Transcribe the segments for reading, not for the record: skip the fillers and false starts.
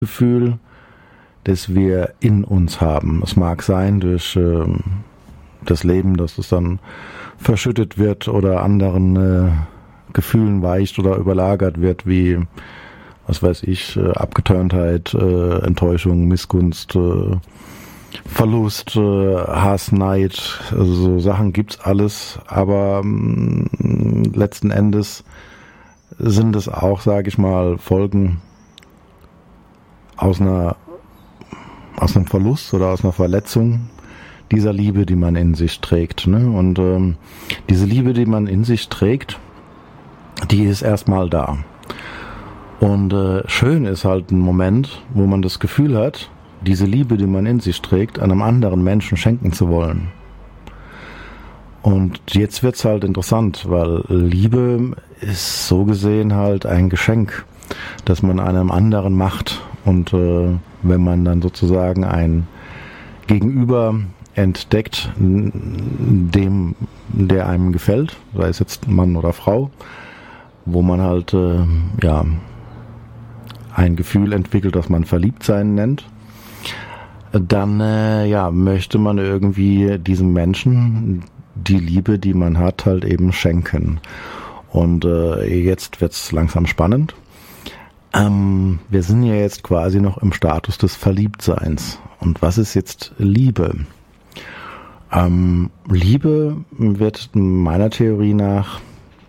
Gefühl, das wir in uns haben. Es mag sein durch das Leben, dass es dann verschüttet wird oder anderen Gefühlen weicht oder überlagert wird, wie, was weiß ich, Abgeturntheit, Enttäuschung, Missgunst, Verlust, Hass, Neid, also so Sachen gibt's alles, aber letzten Endes sind es auch, sage ich mal, Folgen aus einem Verlust oder aus einer Verletzung dieser Liebe, die man in sich trägt. Ne? Und diese Liebe, die man in sich trägt, die ist erstmal da. Und schön ist halt ein Moment, wo man das Gefühl hat, diese Liebe, die man in sich trägt, einem anderen Menschen schenken zu wollen. Und jetzt wird's halt interessant, weil Liebe ist so gesehen halt ein Geschenk, das man einem anderen macht. Und wenn man dann sozusagen ein Gegenüber entdeckt, dem, der einem gefällt, sei es jetzt Mann oder Frau, wo man halt ein Gefühl entwickelt, das man Verliebtsein nennt, dann möchte man irgendwie diesem Menschen die Liebe, die man hat, halt eben schenken. Und jetzt wird's langsam spannend. Wir sind ja jetzt quasi noch im Status des Verliebtseins. Und was ist jetzt Liebe? Liebe wird meiner Theorie nach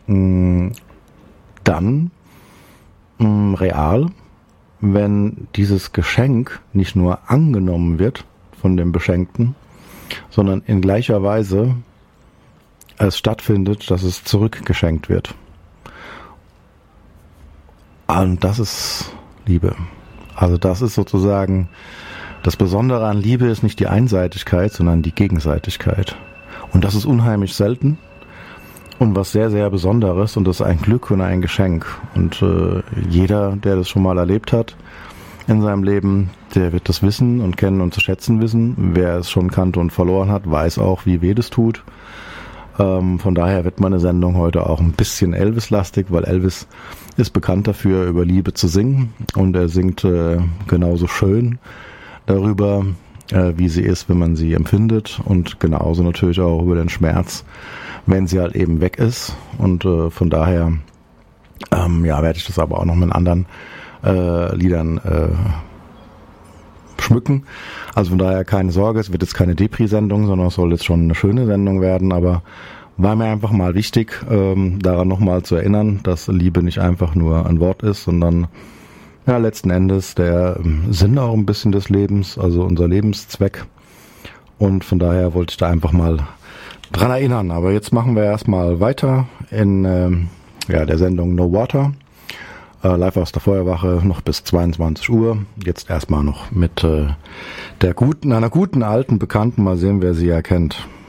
dann real, wenn dieses Geschenk nicht nur angenommen wird von dem Beschenkten, sondern in gleicher Weise es stattfindet, dass es zurückgeschenkt wird. Und das ist Liebe. Also das ist sozusagen, das Besondere an Liebe ist nicht die Einseitigkeit, sondern die Gegenseitigkeit. Und das ist unheimlich selten und was sehr, sehr Besonderes, und das ist ein Glück und ein Geschenk. Und jeder, der das schon mal erlebt hat in seinem Leben, der wird das wissen und kennen und zu schätzen wissen. Wer es schon kannte und verloren hat, weiß auch, wie weh das tut. Von daher wird meine Sendung heute auch ein bisschen Elvis-lastig, weil Elvis ist bekannt dafür, über Liebe zu singen, und er singt genauso schön darüber, wie sie ist, wenn man sie empfindet, und genauso natürlich auch über den Schmerz, wenn sie halt eben weg ist. Und von daher werde ich das aber auch noch mit anderen Liedern schmücken. Also von daher keine Sorge, es wird jetzt keine Depri-Sendung, sondern es soll jetzt schon eine schöne Sendung werden, aber war mir einfach mal wichtig, daran nochmal zu erinnern, dass Liebe nicht einfach nur ein Wort ist, sondern letzten Endes der Sinn auch ein bisschen des Lebens, also unser Lebenszweck. Und von daher wollte ich da einfach mal dran erinnern. Aber jetzt machen wir erstmal weiter in der Sendung No Water. Live aus der Feuerwache noch bis 22 Uhr. Jetzt erstmal noch mit einer guten alten Bekannten. Mal sehen, wer sie erkennt.